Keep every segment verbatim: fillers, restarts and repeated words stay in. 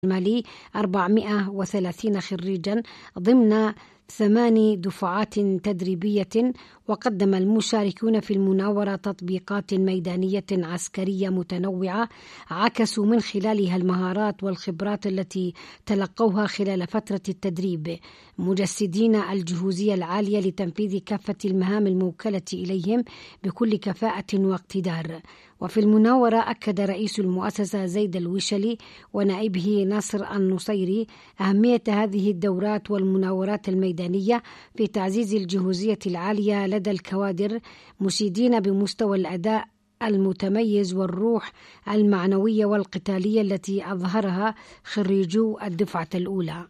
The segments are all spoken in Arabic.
المالي أربعمائة وثلاثين خريجا ضمن ثمان دفعات تدريبية. وقدم المشاركون في المناورة تطبيقات ميدانية عسكرية متنوعة عكسوا من خلالها المهارات والخبرات التي تلقوها خلال فترة التدريب، مجسدين الجهوزية العالية لتنفيذ كافة المهام الموكلة إليهم بكل كفاءة واقتدار. وفي المناورة أكد رئيس المؤسسة زيد الوشلي ونائبه ناصر النصيري أهمية هذه الدورات والمناورات الميدانية في تعزيز الجهوزية العالية لدى الكوادر، مشيدين بمستوى الأداء المتميز والروح المعنوية والقتالية التي أظهرها خريجو الدفعة الأولى.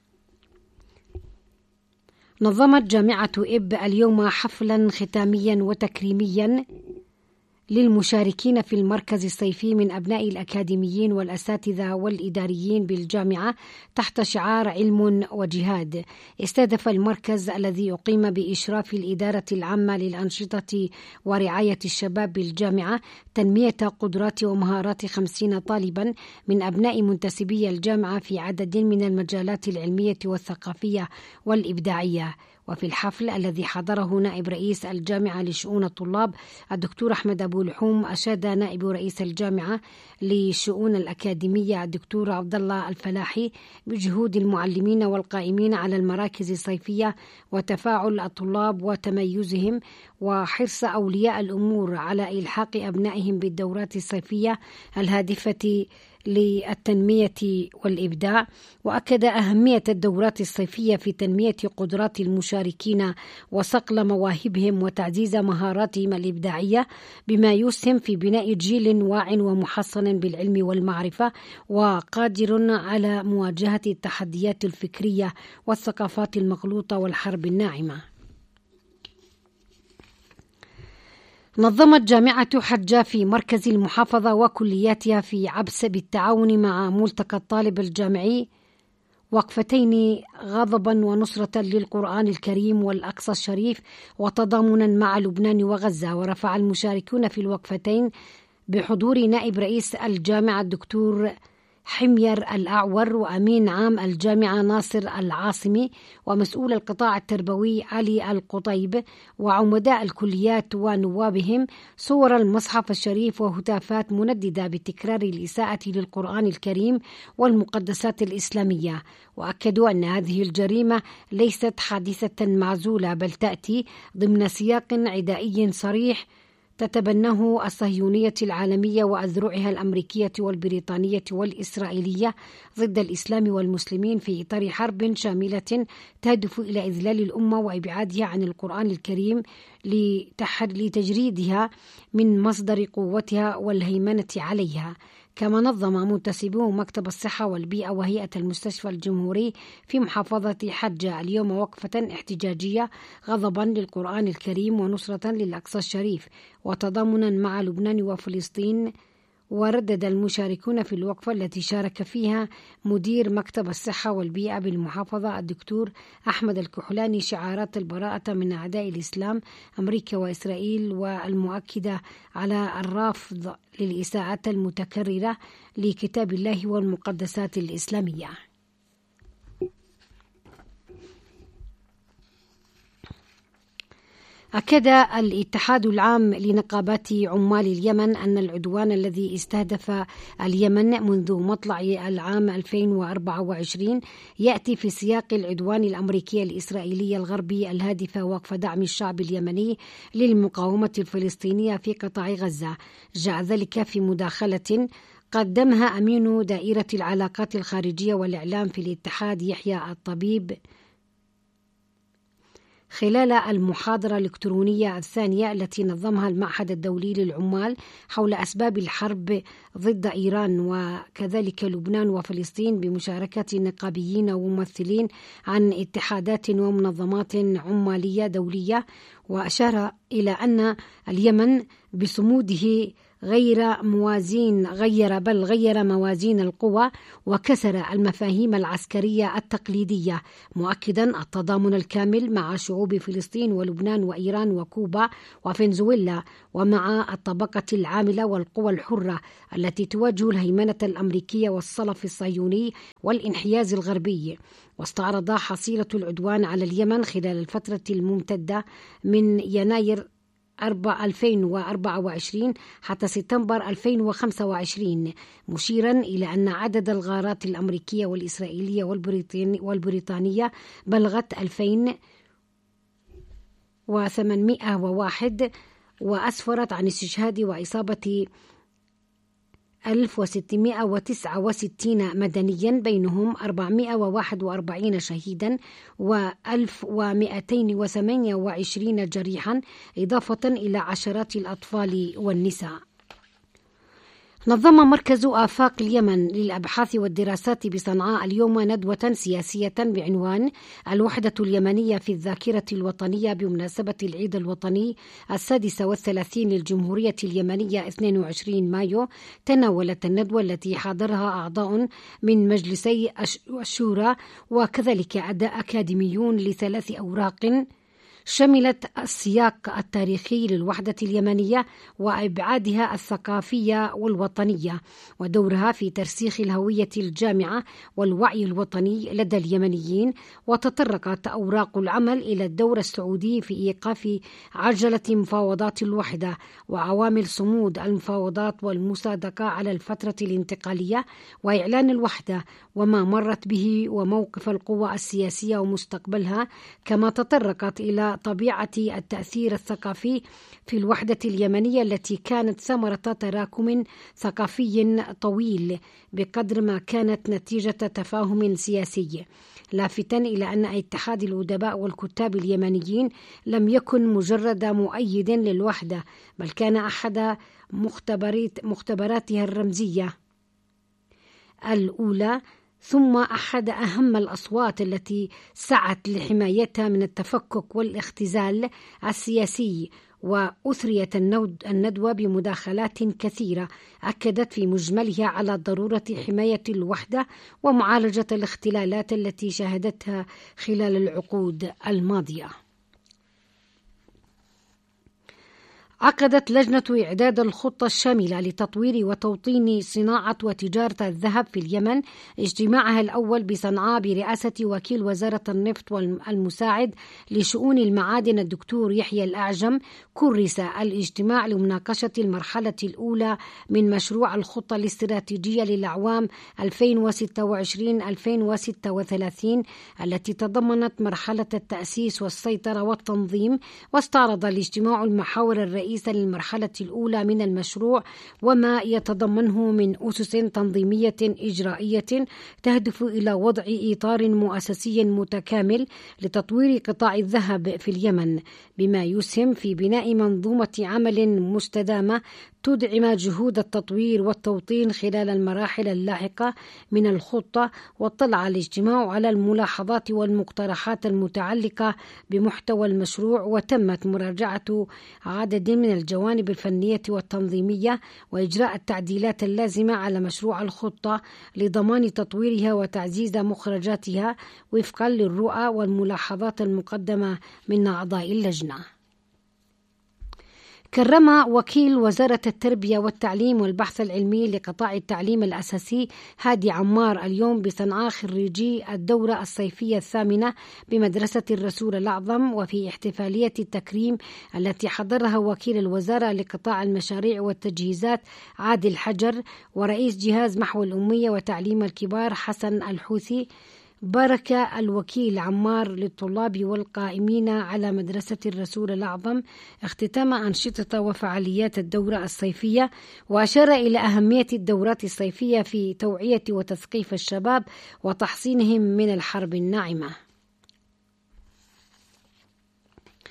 نظمت جامعة إب اليوم حفلا ختاميا وتكريميا للمشاركين في المركز الصيفي من أبناء الأكاديميين والأساتذة والإداريين بالجامعة تحت شعار علم وجهاد. استهدف المركز الذي يقيم بإشراف الإدارة العامة للأنشطة ورعاية الشباب بالجامعة تنمية قدرات ومهارات خمسين طالبا من أبناء منتسبي الجامعة في عدد من المجالات العلمية والثقافية والإبداعية. وفي الحفل الذي حضره نائب رئيس الجامعة لشؤون الطلاب الدكتور أحمد أبو لحوم، أشاد نائب رئيس الجامعة لشؤون الأكاديمية الدكتور عبد الله الفلاحي بجهود المعلمين والقائمين على المراكز الصيفية وتفاعل الطلاب وتميزهم، وحرص أولياء الأمور على إلحاق أبنائهم بالدورات الصيفية الهادفة للتنمية والإبداع. وأكد أهمية الدورات الصيفية في تنمية قدرات المشاركين وصقل مواهبهم وتعزيز مهاراتهم الإبداعية، بما يسهم في بناء جيل واع ومحصن بالعلم والمعرفة وقادر على مواجهة التحديات الفكرية والثقافات المغلوطة والحرب الناعمة. نظمت جامعة حجة في مركز المحافظة وكلياتها في عبس بالتعاون مع ملتقى الطالب الجامعي وقفتين غضبا ونصرة للقرآن الكريم والأقصى الشريف وتضامنا مع لبنان وغزة. ورفع المشاركون في الوقفتين بحضور نائب رئيس الجامعة الدكتور حمير الأعور وأمين عام الجامعة ناصر العاصمي ومسؤول القطاع التربوي علي القطيب وعمداء الكليات ونوابهم صور المصحف الشريف وهتافات منددة بتكرار الإساءة للقرآن الكريم والمقدسات الإسلامية. وأكدوا أن هذه الجريمة ليست حادثة معزولة، بل تأتي ضمن سياق عدائي صريح تتبناه الصهيونية العالمية وأذرعها الأمريكية والبريطانية والإسرائيلية ضد الإسلام والمسلمين في إطار حرب شاملة تهدف إلى إذلال الأمة وإبعادها عن القرآن الكريم لتجريدها من مصدر قوتها والهيمنة عليها. كما نظم منتسبو مكتب الصحة والبيئة وهيئة المستشفى الجمهوري في محافظة حجة اليوم وقفة احتجاجية غضبا للقرآن الكريم ونصرة للأقصى الشريف وتضامنا مع لبنان وفلسطين. وردد المشاركون في الوقفة التي شارك فيها مدير مكتب الصحة والبيئة بالمحافظة الدكتور أحمد الكحلاني شعارات البراءة من أعداء الإسلام أمريكا وإسرائيل، والمؤكدة على الرفض للإساءات المتكررة لكتاب الله والمقدسات الإسلامية. أكد الاتحاد العام لنقابات عمال اليمن أن العدوان الذي استهدف اليمن منذ مطلع العام ألفين وأربعة وعشرين يأتي في سياق العدوان الأمريكي الإسرائيلي الغربي الهادف وقف دعم الشعب اليمني للمقاومة الفلسطينية في قطاع غزة. جاء ذلك في مداخلة قدمها أمين دائرة العلاقات الخارجية والإعلام في الاتحاد يحيى الطبيب خلال المحاضرة الإلكترونية الثانية التي نظمها المعهد الدولي للعمال حول أسباب الحرب ضد إيران وكذلك لبنان وفلسطين بمشاركة نقابيين وممثلين عن اتحادات ومنظمات عمالية دولية. وأشار إلى أن اليمن بصموده غير موازين غير بل غير موازين القوى وكسر المفاهيم العسكرية التقليدية، مؤكدا التضامن الكامل مع شعوب فلسطين ولبنان وإيران وكوبا وفنزويلا ومع الطبقة العاملة والقوى الحرة التي تواجه الهيمنة الأمريكية والصلف الصهيوني والانحياز الغربي. واستعرض حصيلة العدوان على اليمن خلال الفترة الممتدة من يناير ألفين وأربعة وعشرين حتى سبتمبر ألفين وخمسة وعشرين، مشيرا إلى أن عدد الغارات الأمريكية والإسرائيلية والبريطانية بلغت ألفين وثمانمائة وواحد، وأسفرت عن استشهاد وإصابة ألف وستمائة وتسعة وستين مدنيا، بينهم أربعمائة وواحد وأربعين شهيدا وألف ومائتين وثمانية وعشرين جريحا، إضافة إلى عشرات الأطفال والنساء. نظم مركز آفاق اليمن للأبحاث والدراسات بصنعاء اليوم ندوة سياسية بعنوان الوحدة اليمنية في الذاكرة الوطنية بمناسبة العيد الوطني السادس والثلاثين للجمهورية اليمنية اثنين وعشرين مايو. تناولت الندوة التي حضرها أعضاء من مجلسي الشورى وكذلك أكاديميون لثلاث أوراق شملت السياق التاريخي للوحدة اليمنية وأبعادها الثقافية والوطنية ودورها في ترسيخ الهوية الجامعة والوعي الوطني لدى اليمنيين. وتطرقت أوراق العمل إلى الدور السعودي في إيقاف عجلة مفاوضات الوحدة وعوامل صمود المفاوضات والمصادقة على الفترة الانتقالية وإعلان الوحدة وما مرت به وموقف القوى السياسية ومستقبلها، كما تطرقت إلى طبيعة التأثير الثقافي في الوحدة اليمنية التي كانت ثمرة تراكم ثقافي طويل بقدر ما كانت نتيجة تفاهم سياسي، لافتا إلى أن اتحاد الأدباء والكتاب اليمنيين لم يكن مجرد مؤيد للوحدة، بل كان أحد مختبراتها الرمزية الأولى، ثم أحد أهم الأصوات التي سعت لحمايتها من التفكك والاختزال السياسي. وأثريت الندوة بمداخلات كثيرة أكدت في مجملها على ضرورة حماية الوحدة ومعالجة الاختلالات التي شهدتها خلال العقود الماضية. عقدت لجنة إعداد الخطة الشاملة لتطوير وتوطين صناعة وتجارة الذهب في اليمن اجتماعها الأول بصنعاء برئاسة وكيل وزارة النفط والمساعد لشؤون المعادن الدكتور يحيى الأعجم. كرس الاجتماع لمناقشة المرحلة الأولى من مشروع الخطة الاستراتيجية للأعوام ألفين وستة وعشرين ألفين وستة وثلاثين التي تضمنت مرحلة التأسيس والسيطرة والتنظيم. واستعرض الاجتماع المحاور الرئيسية للمرحلة الأولى من المشروع وما يتضمنه من أسس تنظيمية إجرائية تهدف إلى وضع إطار مؤسسي متكامل لتطوير قطاع الذهب في اليمن، بما يسهم في بناء منظومة عمل مستدامة تدعم جهود التطوير والتوطين خلال المراحل اللاحقة من الخطة. واطلع الاجتماع على الملاحظات والمقترحات المتعلقة بمحتوى المشروع، وتمت مراجعة عدد من الجوانب الفنية والتنظيمية وإجراء التعديلات اللازمة على مشروع الخطة لضمان تطويرها وتعزيز مخرجاتها وفقا للرؤى والملاحظات المقدمة من أعضاء اللجنة. كرم وكيل وزارة التربية والتعليم والبحث العلمي لقطاع التعليم الأساسي هادي عمار اليوم بصنعاء خريجي الدورة الصيفية الثامنة بمدرسة الرسول الأعظم، وفي احتفالية التكريم التي حضرها وكيل الوزارة لقطاع المشاريع والتجهيزات عادل حجر ورئيس جهاز محو الأمية وتعليم الكبار حسن الحوثي. بارك الوكيل عمار للطلاب والقائمين على مدرسة الرسول الأعظم اختتام أنشطة وفعاليات الدورة الصيفية، وأشار إلى أهمية الدورات الصيفية في توعية وتثقيف الشباب وتحصينهم من الحرب الناعمة.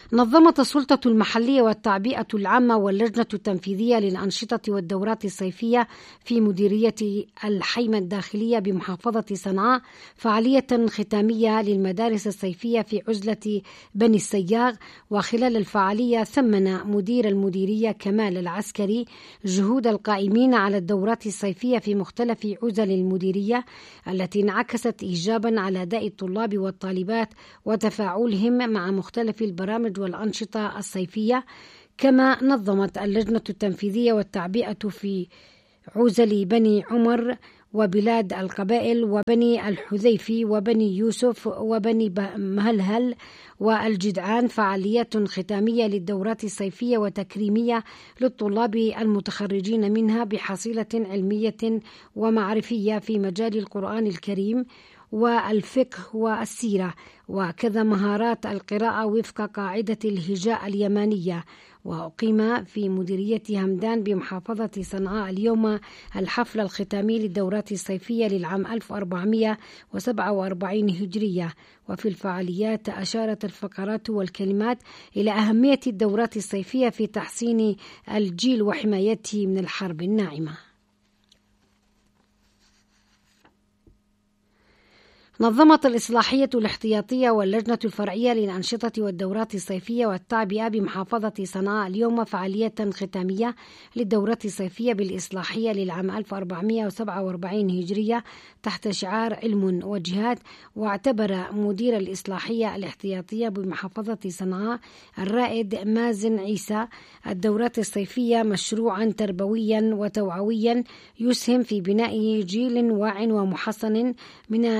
نظمت السلطة المحلية والتعبئة العامة واللجنة التنفيذية للأنشطة والدورات الصيفية في مديرية الحيمة الداخلية بمحافظة صنعاء فعالية ختامية للمدارس الصيفية في عزلة بني السياغ. وخلال الفعالية ثمن مدير المديرية كمال العسكري جهود القائمين على الدورات الصيفية في مختلف عزل المديرية التي انعكست إيجابا على أداء الطلاب والطالبات وتفاعلهم مع مختلف البرامج والأنشطة الصيفية. كما نظمت اللجنة التنفيذية والتعبئة في عزل بني عمر وبلاد القبائل وبني الحذيفي وبني يوسف وبني مهلهل والجدعان فعاليات ختامية للدورات الصيفية وتكريمية للطلاب المتخرجين منها بحصيلة علمية ومعرفية في مجال القرآن الكريم والفقه والسيرة، وكذا مهارات القراءة وفق قاعدة الهجاء اليمانية. وأقيم في مديرية همدان بمحافظة صنعاء اليوم الحفل الختامي للدورات الصيفية للعام ألف وأربعمائة وسبعة وأربعين هجرية. وفي الفعاليات أشارت الفقرات والكلمات إلى أهمية الدورات الصيفية في تحسين الجيل وحمايته من الحرب الناعمة. نظمت الإصلاحية الاحتياطية واللجنة الفرعية للأنشطة والدورات الصيفية والتعبئة بمحافظة صنعاء اليوم فعالية ختامية للدورات الصيفية بالإصلاحية للعام ألف وأربعمائة وسبعة وأربعين هجرية تحت شعار علم وجهاد. واعتبر مدير الإصلاحية الاحتياطية بمحافظة صنعاء الرائد مازن عيسى الدورات الصيفية مشروعا تربويا وتوعويا يسهم في بناء جيل واع ومحصن من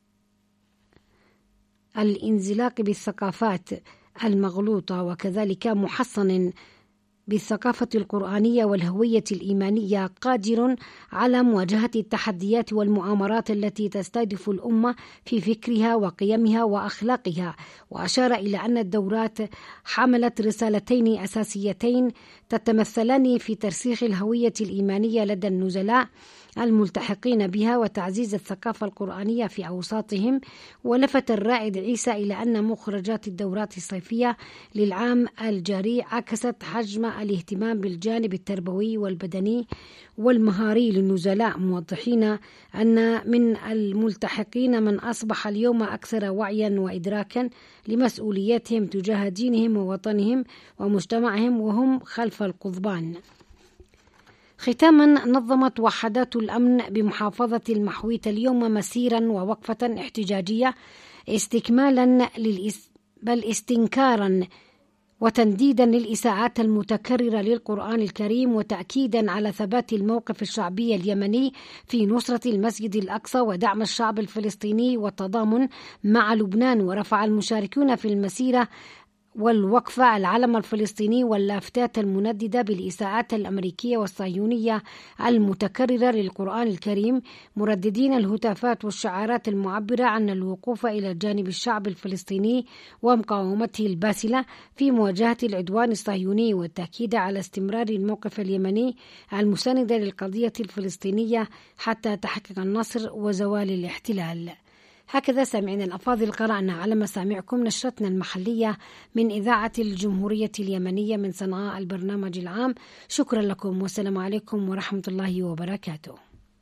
الانزلاق بالثقافات المغلوطة وكذلك محصن بالثقافة القرآنية والهوية الإيمانية قادر على مواجهة التحديات والمؤامرات التي تستهدف الأمة في فكرها وقيمها وأخلاقها. وأشار إلى أن الدورات حملت رسالتين أساسيتين تتمثلان في ترسيخ الهوية الإيمانية لدى النزلاء الملتحقين بها وتعزيز الثقافة القرآنية في أوساطهم. ولفت الرائد عيسى إلى أن مخرجات الدورات الصيفية للعام الجاري عكست حجم الاهتمام بالجانب التربوي والبدني والمهاري للنزلاء، موضحين أن من الملتحقين من أصبح اليوم أكثر وعيا وإدراكا لمسؤولياتهم تجاه دينهم ووطنهم ومجتمعهم وهم خلف القضبان. ختاما نظمت وحدات الأمن بمحافظة المحويت اليوم مسيرا ووقفة احتجاجية استكمالا للإس... بل استنكارا وتنديدا للإساءات المتكررة للقرآن الكريم وتأكيدا على ثبات الموقف الشعبي اليمني في نصرة المسجد الأقصى ودعم الشعب الفلسطيني والتضامن مع لبنان. ورفع المشاركون في المسيرة والوقفة العلم الفلسطيني واللافتات المنددة بالإساءات الأمريكية والصهيونية المتكررة للقرآن الكريم، مرددين الهتافات والشعارات المعبرة عن الوقوف إلى جانب الشعب الفلسطيني ومقاومته الباسلة في مواجهة العدوان الصهيوني، والتأكيد على استمرار الموقف اليمني المساند للقضية الفلسطينية حتى تحقق النصر وزوال الاحتلال. هكذا سامعين الأفاضل قرأنا على مسامعكم نشرتنا المحلية من إذاعة الجمهورية اليمنية من صنعاء البرنامج العام. شكرا لكم والسلام عليكم ورحمة الله وبركاته.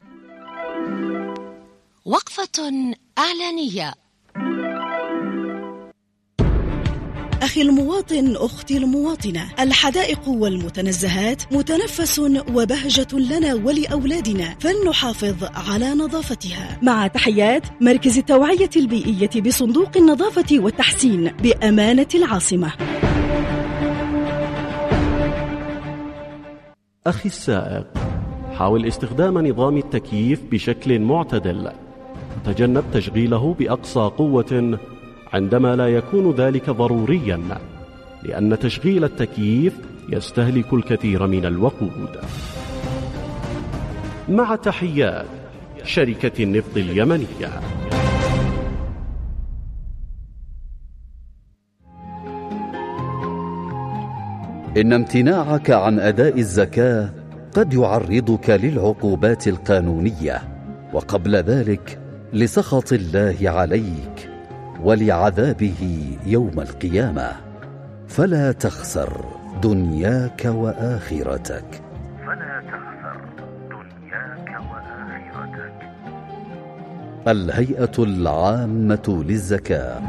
وقفة إعلانية. أخي المواطن، أختي المواطنة، الحدائق والمتنزهات متنفس وبهجة لنا ولأولادنا، فلنحافظ على نظافتها. مع تحيات مركز التوعية البيئية بصندوق النظافة والتحسين بأمانة العاصمة. أخي السائق، حاول استخدام نظام التكييف بشكل معتدل، تجنب تشغيله بأقصى قوة عندما لا يكون ذلك ضروريا، لأن تشغيل التكييف يستهلك الكثير من الوقود. مع تحيات شركة النفط اليمنية. إن امتناعك عن أداء الزكاة قد يعرضك للعقوبات القانونية، وقبل ذلك لسخط الله عليك ولعذابه يوم القيامة. فلا تخسر دنياك وآخرتك. فلا تخسر دنياك وآخرتك. الهيئة العامة للزكاة.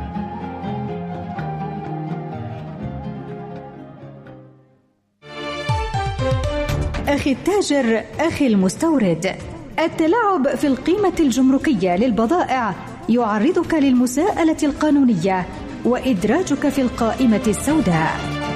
أخي التاجر، أخي المستورد، التلاعب في القيمة الجمركية للبضائع يعرضك للمساءلة القانونية وإدراجك في القائمة السوداء.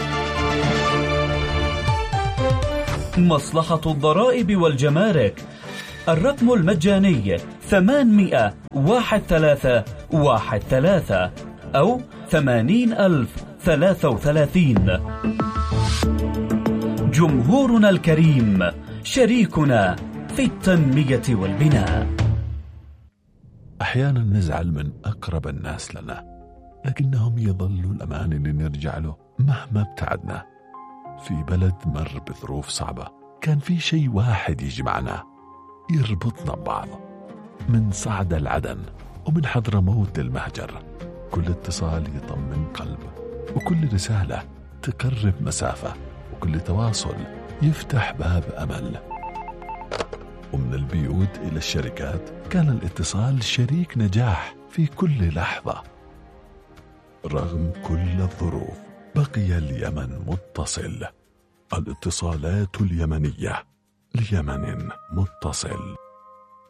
مصلحة الضرائب والجمارك، الرقم المجاني ثمانمائة واحد ثلاثة واحد ثلاثة أو ثمانين ألف ثلاثة وثلاثين. جمهورنا الكريم شريكنا في التنمية والبناء. أحيانا نزعل من أقرب الناس لنا، لكنهم يظلوا الأمان اللي نرجع له مهما ابتعدنا. في بلد مر بظروف صعبة، كان في شيء واحد يجمعنا يربطنا ببعض. من صعد العدن ومن حضرموت للمهجر، كل اتصال يطمن قلب، وكل رسالة تقرب مسافة، وكل تواصل يفتح باب أمل. ومن البيوت إلى الشركات كان الاتصال شريك نجاح في كل لحظة. رغم كل الظروف بقي اليمن متصل. الاتصالات اليمنية، ليمن متصل.